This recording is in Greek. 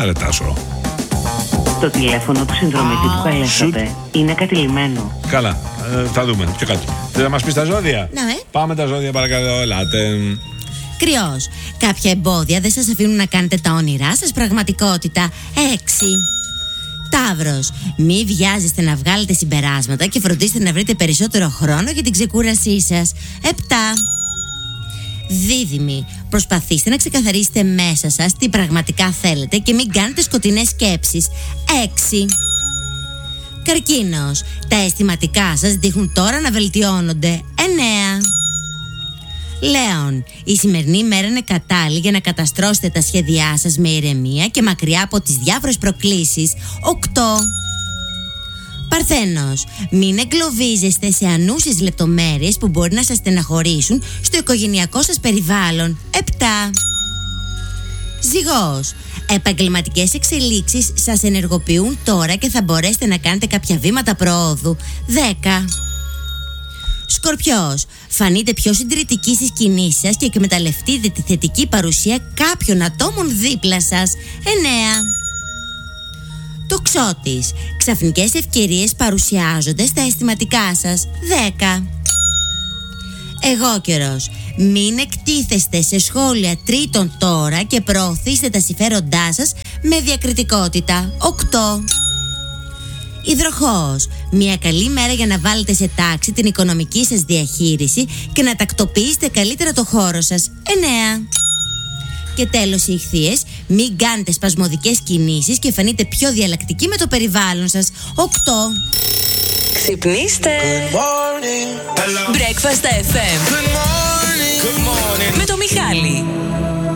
ρε Τάσο. Το τηλέφωνο του συνδρομητή που καλέσατε είναι κατηλημμένο. Καλά, θα δούμε πιο κάτω. Θες να μας πεις τα ζώδια? Ναι. Πάμε τα ζώδια παρακαλώ, ελάτε. Κρυός. Κάποια εμπόδια δεν σας αφήνουν να κάνετε τα όνειρά σας πραγματικότητα. 6. Ταύρος. Μη βιάζεστε να βγάλετε συμπεράσματα και φροντίστε να βρείτε περισσότερο χρόνο για την ξεκούρασή σας. 7. Δίδυμοι. Προσπαθήστε να ξεκαθαρίσετε μέσα σας τι πραγματικά θέλετε και μην κάνετε σκοτεινές σκέψεις. 6. Καρκίνος. Τα αισθηματικά σας δείχνουν τώρα να βελτιώνονται. 9. Λέων. Η σημερινή μέρα είναι κατάλληλη για να καταστρώσετε τα σχέδιά σας με ηρεμία και μακριά από τις διάφορες προκλήσεις. 8. Παρθένος. Μην εγκλωβίζεστε σε ανούσιες λεπτομέρειες που μπορεί να σας στεναχωρήσουν στο οικογενειακό σας περιβάλλον. 7. Ζυγός. Επαγγελματικές εξελίξεις σας ενεργοποιούν τώρα και θα μπορέσετε να κάνετε κάποια βήματα προόδου. 10. Σκορπιός. Φανείτε πιο συντηρητικοί στις κινήσεις σας και εκμεταλλευτείτε τη θετική παρουσία κάποιων ατόμων δίπλα σας. 9. Τοξότης. Ξαφνικές ευκαιρίες παρουσιάζονται στα αισθηματικά σας. 10. Αιγόκερος. Μην εκτίθεστε σε σχόλια τρίτων τώρα και προωθήστε τα συμφέροντά σας με διακριτικότητα. 8. Υδροχόος. Μια καλή μέρα για να βάλετε σε τάξη την οικονομική σας διαχείριση και να τακτοποιήσετε καλύτερα το χώρο σας. 9. Και τέλος οι Ιχθύες. Μην κάνετε σπασμωδικές κινήσεις και φανείτε πιο διαλλακτικοί με το περιβάλλον σας. 8. Ξυπνήστε. Good morning. Breakfast FM. Good morning. Good morning. Με το Μιχάλη.